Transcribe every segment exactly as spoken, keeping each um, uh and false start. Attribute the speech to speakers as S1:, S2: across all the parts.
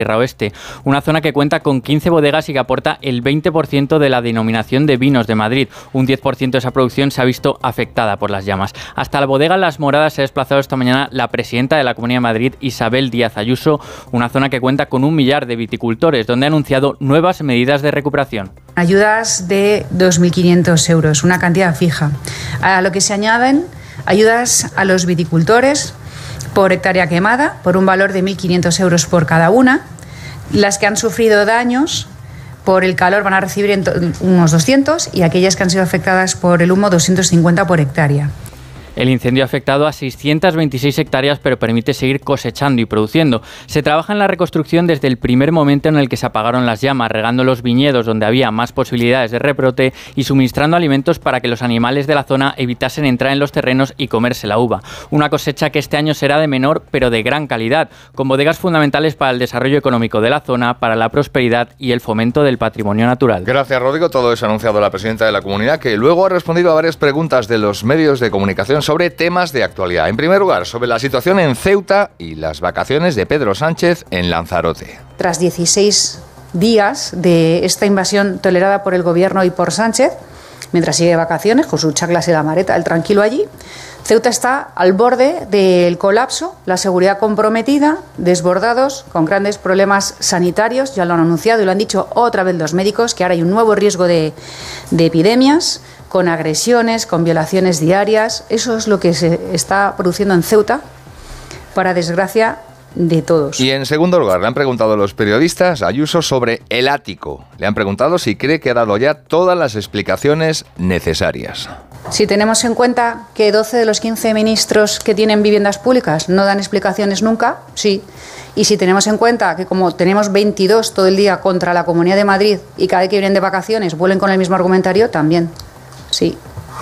S1: Sierra Oeste, una zona que cuenta con quince bodegas y que aporta el veinte por ciento de la denominación de vinos de Madrid. Un diez por ciento de esa producción se ha visto afectada por las llamas. Hasta la bodega Las Moradas se ha desplazado esta mañana la presidenta de la Comunidad de Madrid, Isabel Díaz Ayuso, una zona que cuenta con un millar de viticultores, donde ha anunciado nuevas medidas de recuperación.
S2: Ayudas de dos mil quinientos euros, una cantidad fija. A lo que se añaden ayudas a los viticultores por hectárea quemada, por un valor de mil quinientos euros por cada una. Las que han sufrido daños por el calor van a recibir unos doscientos y aquellas que han sido afectadas por el humo doscientos cincuenta por hectárea.
S1: El incendio ha afectado a seiscientas veintiséis hectáreas, pero permite seguir cosechando y produciendo. Se trabaja en la reconstrucción desde el primer momento en el que se apagaron las llamas, regando los viñedos donde había más posibilidades de rebrote y suministrando alimentos para que los animales de la zona evitasen entrar en los terrenos y comerse la uva. Una cosecha que este año será de menor, pero de gran calidad, con bodegas fundamentales para el desarrollo económico de la zona, para la prosperidad y el fomento del patrimonio natural.
S3: Gracias, Rodrigo. Todo eso ha anunciado la presidenta de la comunidad, que luego ha respondido a varias preguntas de los medios de comunicación sobre temas de actualidad. En primer lugar, sobre la situación en Ceuta y las vacaciones de Pedro Sánchez en Lanzarote.
S2: Tras dieciséis días de esta invasión tolerada por el gobierno y por Sánchez, mientras sigue de vacaciones con sus chaclas y la maleta, el tranquilo allí, Ceuta está al borde del colapso, la seguridad comprometida, desbordados, con grandes problemas sanitarios, ya lo han anunciado y lo han dicho otra vez los médicos, que ahora hay un nuevo riesgo de, de epidemias, con agresiones, con violaciones diarias. Eso es lo que se está produciendo en Ceuta, para desgracia de todos.
S3: Y en segundo lugar, le han preguntado a los periodistas a Ayuso sobre el ático. Le han preguntado si cree que ha dado ya todas las explicaciones necesarias.
S2: Si tenemos en cuenta que doce de los quince ministros que tienen viviendas públicas no dan explicaciones nunca, sí. Y si tenemos en cuenta que como tenemos veintidós todo el día contra la Comunidad de Madrid y cada vez que vienen de vacaciones vuelven con el mismo argumentario, también. Sí,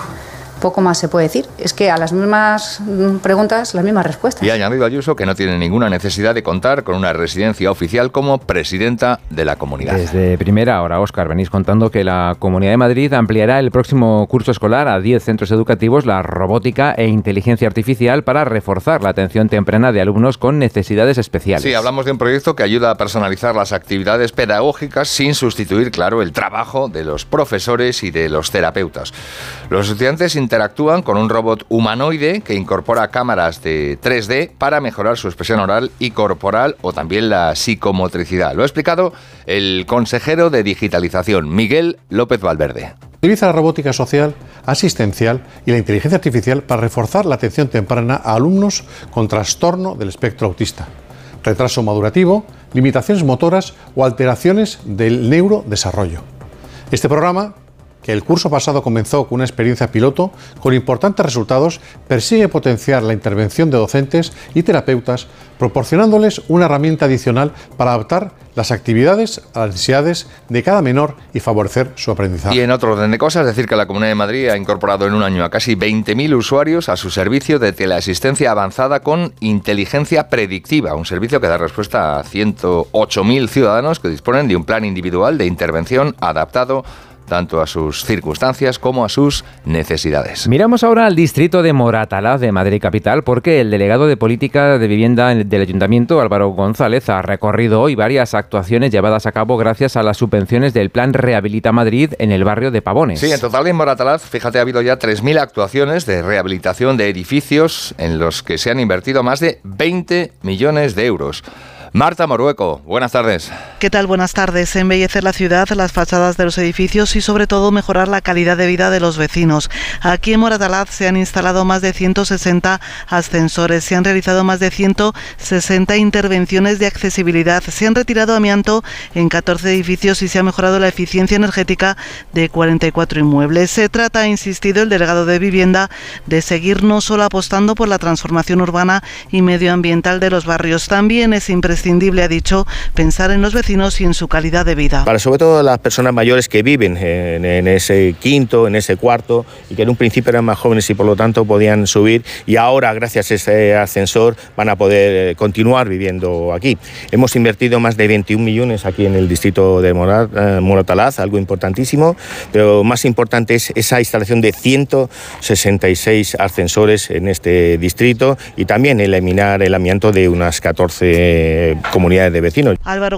S2: poco más se puede decir. Es que a las mismas preguntas, las mismas respuestas.
S3: Y ha añadido Ayuso que no tiene ninguna necesidad de contar con una residencia oficial como presidenta de la comunidad.
S4: Desde primera hora, Óscar, venís contando que la Comunidad de Madrid ampliará el próximo curso escolar a diez centros educativos la robótica e inteligencia artificial para reforzar la atención temprana de alumnos con necesidades especiales.
S3: Sí, hablamos de un proyecto que ayuda a personalizar las actividades pedagógicas sin sustituir, claro, el trabajo de los profesores y de los terapeutas. Los estudiantes interactúan con un robot humanoide que incorpora cámaras de tres D para mejorar su expresión oral y corporal o también la psicomotricidad. Lo ha explicado el consejero de Digitalización, Miguel López Valverde.
S5: Utiliza la robótica social, asistencial y la inteligencia artificial para reforzar la atención temprana a alumnos con trastorno del espectro autista, retraso madurativo, limitaciones motoras o alteraciones del neurodesarrollo. Este programa, que el curso pasado comenzó con una experiencia piloto con importantes resultados, persigue potenciar la intervención de docentes y terapeutas, proporcionándoles una herramienta adicional para adaptar las actividades a las necesidades de cada menor y favorecer su aprendizaje.
S3: Y en otro orden de cosas, decir que la Comunidad de Madrid ha incorporado en un año a casi veinte mil usuarios a su servicio de teleasistencia avanzada con inteligencia predictiva, un servicio que da respuesta a ciento ocho mil ciudadanos que disponen de un plan individual de intervención adaptado tanto a sus circunstancias como a sus necesidades.
S4: Miramos ahora al distrito de Moratalaz de Madrid Capital, porque el delegado de Política de Vivienda del Ayuntamiento, Álvaro González, ha recorrido hoy varias actuaciones llevadas a cabo gracias a las subvenciones del Plan Rehabilita Madrid en el barrio de Pavones.
S3: Sí, en total en Moratalaz, fíjate, ha habido ya tres mil actuaciones de rehabilitación de edificios en los que se han invertido más de veinte millones de euros. Marta Morueco, buenas tardes.
S6: ¿Qué tal? Buenas tardes. Embellecer la ciudad, las fachadas de los edificios y sobre todo mejorar la calidad de vida de los vecinos. Aquí en Moratalaz se han instalado más de ciento sesenta ascensores, se han realizado más de ciento sesenta intervenciones de accesibilidad, se han retirado amianto en catorce edificios y se ha mejorado la eficiencia energética de cuarenta y cuatro inmuebles. Se trata, ha insistido el delegado de Vivienda, de seguir no solo apostando por la transformación urbana y medioambiental de los barrios, también es imprescindible imprescindible, ha dicho, pensar en los vecinos y en su calidad de vida.
S7: Para sobre todo las personas mayores que viven en, en ese quinto, en ese cuarto, y que en un principio eran más jóvenes y por lo tanto podían subir, y ahora gracias a ese ascensor van a poder continuar viviendo aquí. Hemos invertido más de veintiún millones aquí en el distrito de Morat, eh, Moratalaz, algo importantísimo, pero más importante es esa instalación de ciento sesenta y seis ascensores en este distrito y también eliminar el amianto de unas catorce comunidades de vecinos.
S6: Álvaro